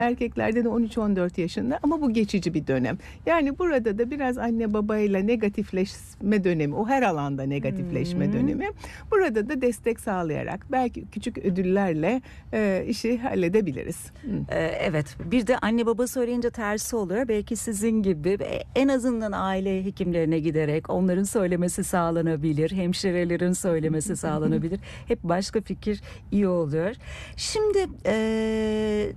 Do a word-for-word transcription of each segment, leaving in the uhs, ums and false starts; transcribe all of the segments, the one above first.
Erkeklerde de on üç on dört yaşında ama bu geçici bir dönem. Yani burada da biraz anne babayla negatifleşme dönemi, o her alanda negatifleşme Hmm. dönemi. Burada da destek sağlayarak belki küçük ödüllerle e, işi halledebiliriz. Ee, evet, bir de anne baba söyleyince tersi oluyor. Belki sizin gibi en azından aile hekimlerine giderek onların söylemesi sağlanabilir, hemşirelerin söylemesi sağlanabilir. Hep başka fikir iyi oluyor. Şimdi e,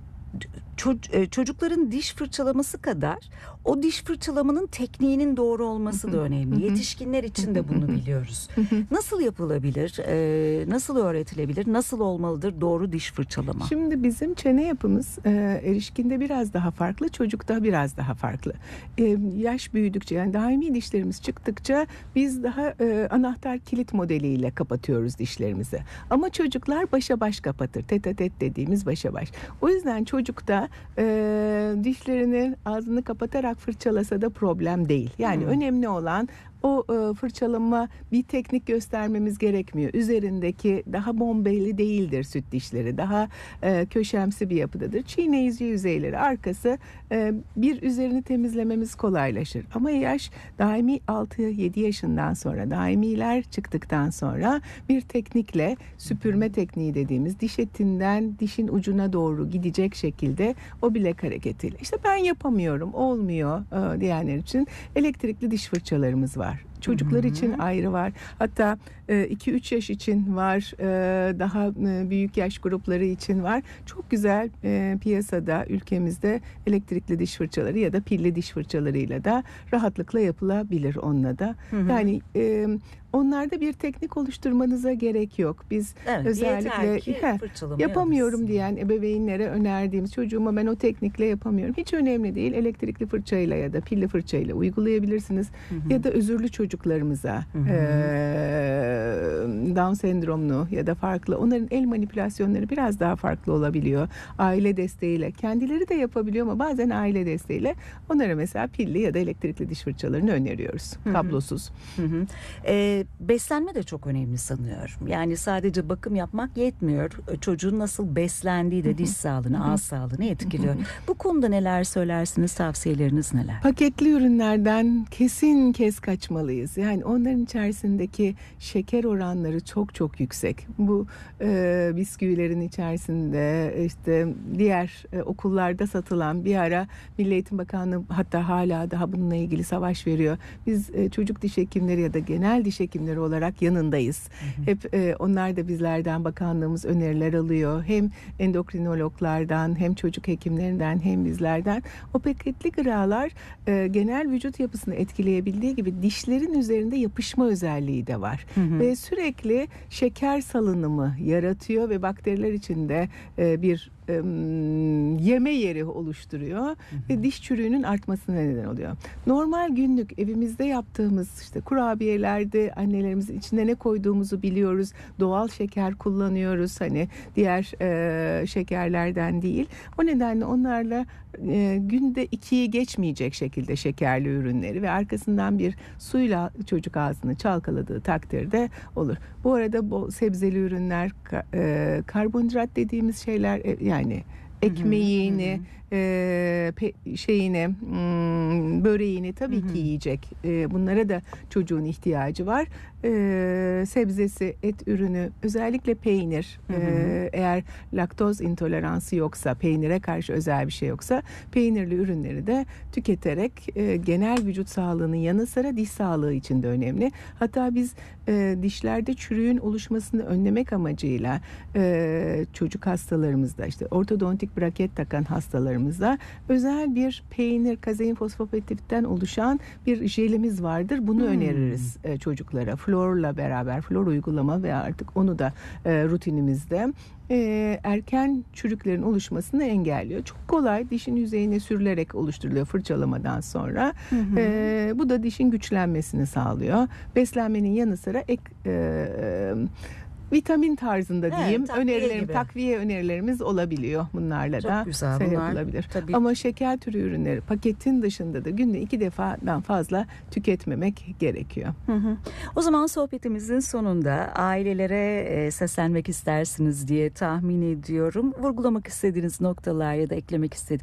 ço- çocukların diş fırçalaması kadar o diş fırçalamanın tekniğinin doğru olması da önemli. Yetişkinler için de bunu biliyoruz. Nasıl yapılabilir? E, nasıl öğretilebilir? Nasıl olmalıdır doğru diş fırçalama? Şimdi bizim çene yapımız e, erişkinde biraz daha farklı, çocukta biraz daha farklı. E, yaş büyüdükçe, yani daimi dişlerimiz çıktıkça biz daha e, anahtar kilit modeliyle kapatıyoruz dişlerimizi. Ama çocuklar başa baş kapatır. Tet a tet dediğimiz başa baş. O yüzden çocukta e, dişlerini ağzını kapatarak fırçalasa da problem değil. Yani Hmm. önemli olan o e, fırçalama, bir teknik göstermemiz gerekmiyor. Üzerindeki daha bombeli değildir süt dişleri. Daha e, köşemsi bir yapıdadır. Çiğneyici yüzeyleri, arkası e, bir üzerini temizlememiz kolaylaşır. Ama yaş daimi altı yedi yaşından sonra, daimiler çıktıktan sonra bir teknikle, süpürme tekniği dediğimiz, diş etinden dişin ucuna doğru gidecek şekilde o bilek hareketiyle. İşte ben yapamıyorum, olmuyor e, diyenler için elektrikli diş fırçalarımız var. Çocuklar Hı hı. için ayrı var. Hatta iki üç yaş için var. E, daha e, büyük yaş grupları için var. Çok güzel e, piyasada, ülkemizde elektrikli diş fırçaları ya da pilli diş fırçalarıyla da rahatlıkla yapılabilir onunla da. Hı hı. Yani e, onlarda bir teknik oluşturmanıza gerek yok. Biz Evet, özellikle yeter ki he, fırçalamayı yapamıyorum öğrensin. diyen ebeveynlere önerdiğimiz, çocuğuma ben o teknikle yapamıyorum, hiç önemli değil. Elektrikli fırçayla ya da pilli fırçayla uygulayabilirsiniz. Hı hı. Ya da özürlü çocuklarımıza, Hı hı. e, Down sendromlu ya da farklı, onların el manipülasyonları biraz daha farklı olabiliyor. Aile desteğiyle, kendileri de yapabiliyor ama bazen aile desteğiyle onlara mesela pilli ya da elektrikli diş fırçalarını öneriyoruz. Hı hı. Kablosuz. Hı hı. Ee, beslenme de çok önemli sanıyorum. Yani sadece bakım yapmak yetmiyor. Çocuğun nasıl beslendiği de diş sağlığını, ağız sağlığını etkiliyor. Bu konuda neler söylersiniz, tavsiyeleriniz neler? Paketli ürünlerden kesin kes kaçmalıyız. Yani onların içerisindeki şeker oranları çok çok yüksek. Bu e, bisküvilerin içerisinde, işte diğer e, okullarda satılan, bir ara Milli Eğitim Bakanlığı hatta hala daha bununla ilgili savaş veriyor. Biz e, çocuk diş hekimleri ya da genel diş hekimleri olarak yanındayız. Hı hı. Hep e, onlar da bizlerden, bakanlığımız öneriler alıyor. Hem endokrinologlardan, hem çocuk hekimlerinden, hem bizlerden. O paketli gıdalar e, genel vücut yapısını etkileyebildiği gibi dişlerin üzerinde yapışma özelliği de var. Hı hı. Ve sürekli şeker salınımı yaratıyor ve bakteriler içinde e, bir e, yeme yeri oluşturuyor. Hı hı. Ve diş çürüğünün artmasına neden oluyor. Normal günlük evimizde yaptığımız işte kurabiyelerde annelerimizin içine ne koyduğumuzu biliyoruz. Doğal şeker kullanıyoruz. Hani diğer e, şekerlerden değil. O nedenle onlarla e, günde ikiyi geçmeyecek şekilde şekerli ürünleri ve arkasından bir suyla çocuk ağzını çalkaladığı takdirde olur. Bu arada bu sebzeli ürünler, e, karbonhidrat dediğimiz şeyler, e, yani ekmeğini, hı hı. E, pe, şeyini, hmm, böreğini tabii hı hı. ki yiyecek. E, bunlara da çocuğun ihtiyacı var. E, sebzesi, et ürünü, özellikle peynir. Hı hı. E, eğer laktoz intoleransı yoksa, peynire karşı özel bir şey yoksa, peynirli ürünleri de tüketerek e, genel vücut sağlığının yanı sıra diş sağlığı için de önemli. Hatta biz e, dişlerde çürüğün oluşmasını önlemek amacıyla e, çocuk hastalarımızda, işte ortodontik braket takan hastalarımızda özel bir peynir, kazein fosfopeptitten oluşan bir jelimiz vardır. Bunu hmm. öneririz e, çocuklara. Florla beraber, flor uygulama ve artık onu da e, rutinimizde e, erken çürüklerin oluşmasını engelliyor. Çok kolay, dişin yüzeyine sürülerek oluşturuluyor fırçalamadan sonra. Hı hı. E, bu da dişin güçlenmesini sağlıyor. Beslenmenin yanı sıra ek e, vitamin tarzında diyeyim, evet, takviye önerilerim, gibi. takviye önerilerimiz olabiliyor. Bunlarla çok da güzel, şey bunlar yapılabilir. Tabii. Ama şeker türü ürünleri paketin dışında da günde iki defadan fazla tüketmemek gerekiyor. Hı hı. O zaman sohbetimizin sonunda ailelere seslenmek istersiniz diye tahmin ediyorum. Vurgulamak istediğiniz noktalar ya da eklemek istediğiniz